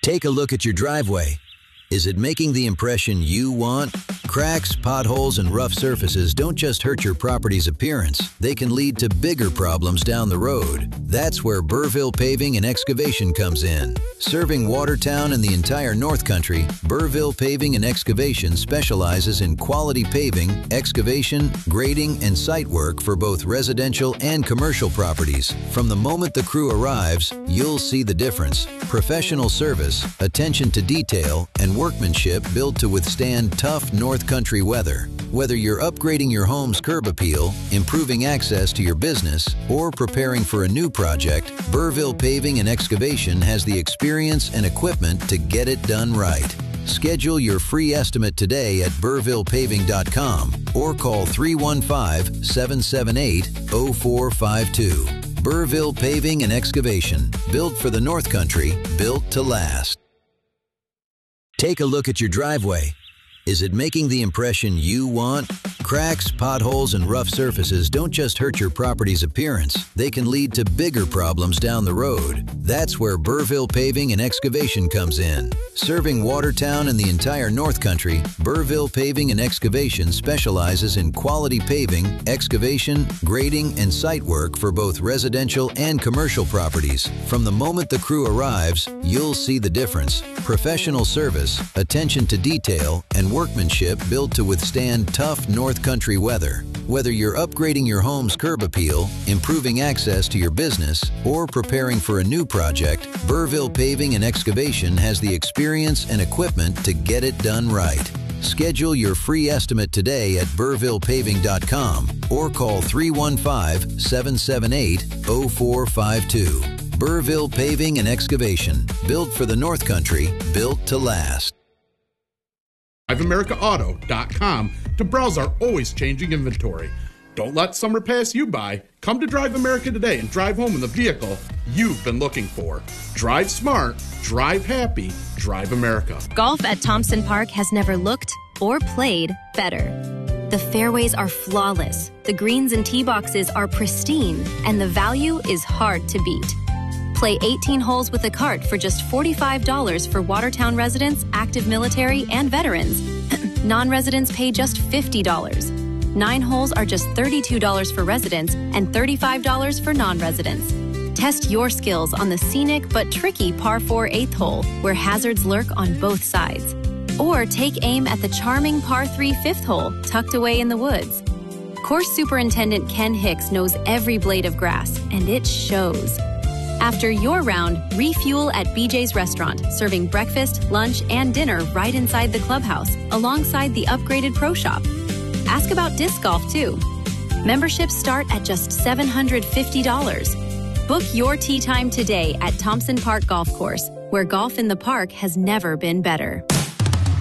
Take a look at your driveway. Is it making the impression you want? Cracks, potholes, and rough surfaces don't just hurt your property's appearance. They can lead to bigger problems down the road. That's where Burville Paving and Excavation comes in. Serving Watertown and the entire North Country, Burville Paving and Excavation specializes in quality paving, excavation, grading, and site work for both residential and commercial properties. From the moment the crew arrives, you'll see the difference. Professional service, attention to detail, and workmanship built to withstand tough North Country weather. Whether you're upgrading your home's curb appeal, improving access to your business, or preparing for a new project, Burville Paving and Excavation has the experience and equipment to get it done right. Schedule your free estimate today at burvillepaving.com or call 315-778-0452. Burville Paving and Excavation, built for the North Country, built to last. Take a look at your driveway. Is it making the impression you want? Cracks, potholes, and rough surfaces don't just hurt your property's appearance. They can lead to bigger problems down the road. That's where Burville Paving and Excavation comes in. Serving Watertown and the entire North Country, Burville Paving and Excavation specializes in quality paving, excavation, grading, and site work for both residential and commercial properties. From the moment the crew arrives, you'll see the difference. Professional service, attention to detail, and workmanship built to withstand tough North Country weather. Whether you're upgrading your home's curb appeal, improving access to your business, or preparing for a new project, Burville Paving and Excavation has the experience and equipment to get it done right. Schedule your free estimate today at burvillepaving.com or call 315-778-0452. Burville Paving and Excavation, built for the North Country, built to last. DriveAmericaAuto.com to browse our always changing inventory. Don't let summer pass you by. Come to Drive America today and drive home in the vehicle you've been looking for. Drive smart, drive happy, Drive America. Golf at Thompson Park has never looked or played better. The fairways are flawless, the greens and tee boxes are pristine, and the value is hard to beat. Play 18 holes with a cart for just $45 for Watertown residents, active military, and veterans. Non-residents pay just $50. 9 holes are just $32 for residents and $35 for non-residents. Test your skills on the scenic but tricky par 4 8th hole, where hazards lurk on both sides. Or take aim at the charming par 3 5th hole, tucked away in the woods. Course Superintendent Ken Hicks knows every blade of grass, and it shows. After your round, refuel at BJ's Restaurant, serving breakfast, lunch, and dinner right inside the clubhouse, alongside the upgraded Pro Shop. Ask about disc golf, too. Memberships start at just $750. Book your tee time today at Thompson Park Golf Course, where golf in the park has never been better.